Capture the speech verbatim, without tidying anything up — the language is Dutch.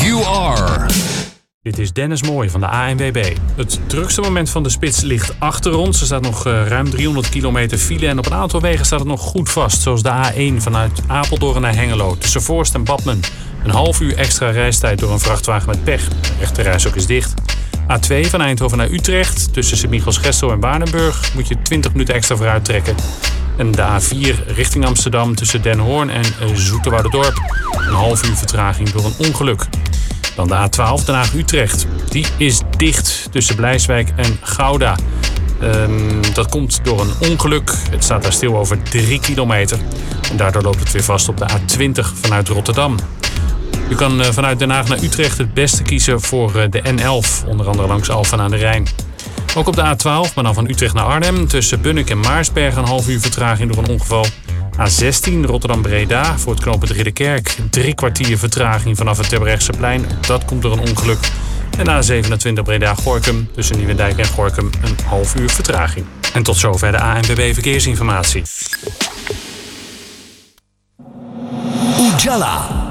You are. Dit is Dennis Mooij van de A N W B. Het drukste moment van de spits ligt achter ons. Er staat nog uh, ruim driehonderd kilometer file en op een aantal wegen staat het nog goed vast. Zoals de A één vanuit Apeldoorn naar Hengelo. Tussen Voorst en Badmen. Een half uur extra reistijd door een vrachtwagen met pech. De rechterreis ook is dicht. A twee van Eindhoven naar Utrecht. Tussen Sint-Michels-Gestel en Waardenburg moet je twintig minuten extra vooruit trekken. En de A vier richting Amsterdam tussen Den Hoorn en Zoeterwouderdorp. Een half uur vertraging door een ongeluk. Dan de A twaalf Den Haag-Utrecht. Die is dicht tussen Blijswijk en Gouda. Um, dat komt door een ongeluk. Het staat daar stil over drie kilometer. En daardoor loopt het weer vast op de A twintig vanuit Rotterdam. U kan uh, vanuit Den Haag naar Utrecht het beste kiezen voor uh, de N elf. Onder andere langs Alphen aan de Rijn. Ook op de A twaalf, maar dan van Utrecht naar Arnhem. Tussen Bunnik en Maarsberg een half uur vertraging door een ongeval. A zestien Rotterdam-Breda voor het knooppunt Ridderkerk. Drie kwartier vertraging vanaf het Terbrechtseplein. Dat komt door een ongeluk. En A zevenentwintig Breda-Gorinchem tussen Nieuwendijk en Gorinchem een half uur vertraging. En tot zover de A N W B Verkeersinformatie. Ujala.